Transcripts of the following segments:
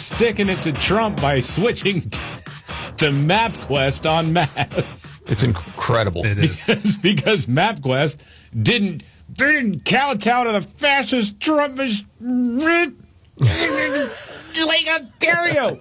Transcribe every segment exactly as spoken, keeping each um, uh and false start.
sticking it to Trump by switching t- to MapQuest on mass. It's incredible. It is. Because, because MapQuest didn't didn't kowtow to the fascist Trumpist Lake Ontario.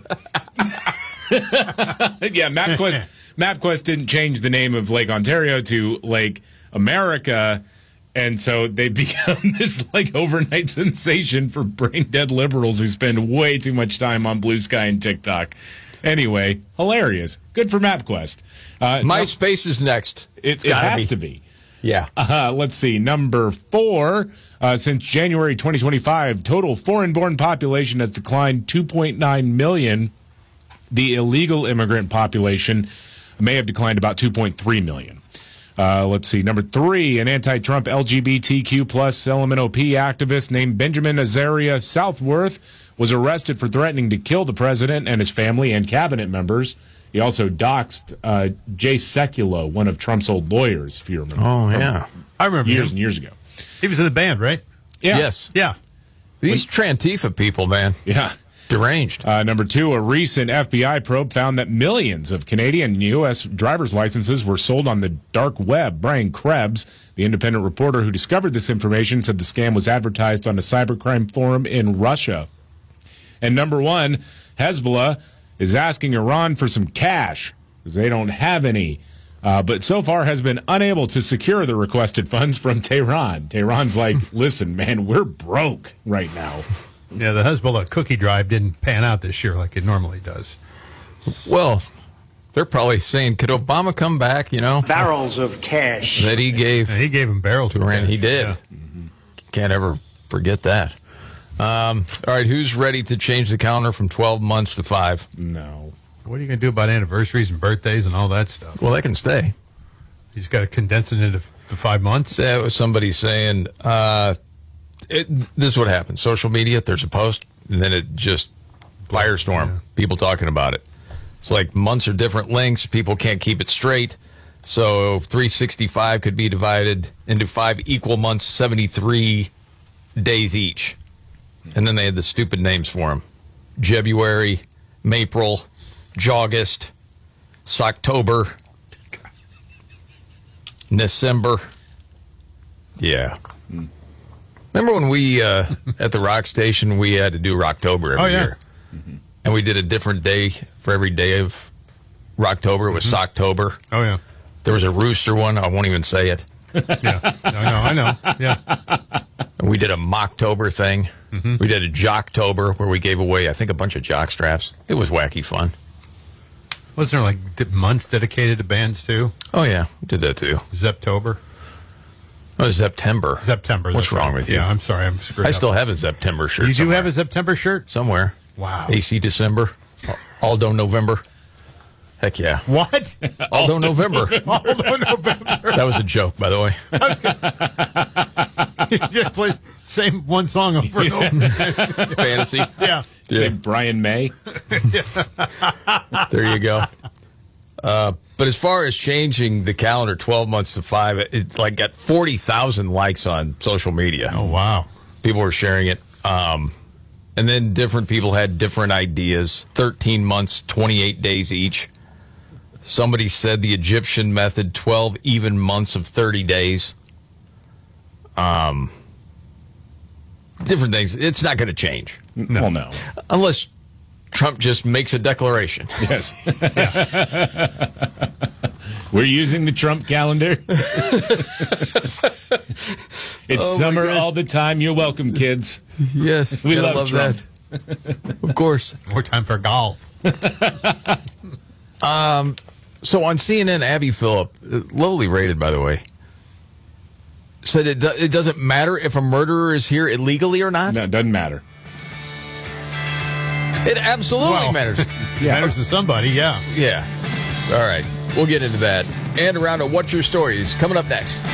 Yeah, MapQuest MapQuest didn't change the name of Lake Ontario to Lake America, and so they've become this like overnight sensation for brain dead liberals who spend way too much time on Blue Sky and TikTok. Anyway, hilarious. Good for MapQuest. Uh, MySpace is next. It, it has be. to be. Yeah. Uh, let's see. Number four, uh, since January twenty twenty-five, total foreign-born population has declined two point nine million. The illegal immigrant population may have declined about two point three million. Uh, let's see. Number three, an anti-Trump L G B T Q plus L M N O P activist named Benjamin Azaria Southworth was arrested for threatening to kill the president and his family and cabinet members. He also doxed uh, Jay Sekulow, one of Trump's old lawyers, if you remember. Oh, yeah. I remember Years him. and years ago. He was in the band, right? Yeah. Yes. Yeah. These Trantifa people, man. Yeah. Deranged. Uh, number two, a recent F B I probe found that millions of Canadian and U S driver's licenses were sold on the dark web. Brian Krebs, the independent reporter who discovered this information, said the scam was advertised on a cybercrime forum in Russia. And number one, Hezbollah is asking Iran for some cash because they don't have any. Uh, but so far has been unable to secure the requested funds from Tehran. Tehran's like, listen, man, we're broke right now. Yeah, the Hezbollah cookie drive didn't pan out this year like it normally does. Well, they're probably saying, could Obama come back, you know? Barrels of cash. That he gave. Yeah, he gave him barrels. to Iran. He did. Yeah. Mm-hmm. Can't ever forget that. Um, all right, who's ready to change the calendar from twelve months to five? No. What are you going to do about anniversaries and birthdays and all that stuff? Well, that can stay. He's got to condense it into f- five months. That was somebody saying, uh, it, this is what happens. Social media, there's a post, and then it just firestorm. Yeah. People talking about it. It's like months are different lengths. People can't keep it straight. So three sixty-five could be divided into five equal months, seventy-three days each. And then they had the stupid names for them. Jebuary, Mapril, Jawgust, Socktober, December. Yeah. Mm. Remember when we, uh, at the rock station, we had to do Rocktober every oh, yeah. year? Mm-hmm. And we did a different day for every day of Rocktober. It was mm-hmm. Socktober. Oh, yeah. There was a rooster one. I won't even say it. Yeah. I know. I know. Yeah. And we did a Mocktober thing. Mm-hmm. We did a Jocktober where we gave away, I think, a bunch of jock straps. It was wacky fun. Wasn't there like d- months dedicated to bands too? Oh, yeah. We did that too. Zeptober? Oh, September. September. What's wrong right. with you? Yeah, I'm sorry. I'm screwed I up. still have a September shirt. You somewhere. do have a September shirt? Somewhere. Wow. A C December. Aldo November. Heck yeah. What? Aldo November. Aldo November. That was a joke, by the way. Yeah, plays same one song over and over. Fantasy. Yeah. Yeah. Brian May. There you go. Uh, but as far as changing the calendar twelve months to five, it, it like got forty thousand likes on social media. Oh, wow. People were sharing it. Um, and then different people had different ideas. thirteen months, twenty-eight days each. Somebody said the Egyptian method, twelve even months of thirty days. Um, different things. It's not going to change. No. Well, no. Unless Trump just makes a declaration. Yes. We're using the Trump calendar. It's Oh, summer all the time. You're welcome, kids. Yes. We gotta love Trump. that. Of course. More time for golf. um, so on C N N, Abby Phillip, lowly rated, by the way, said it, do, it doesn't matter if a murderer is here illegally or not. No, it doesn't matter. It absolutely Well, matters. Yeah. Matters to somebody, yeah. Yeah. All right. We'll get into that. And around to What's Your Stories coming up next.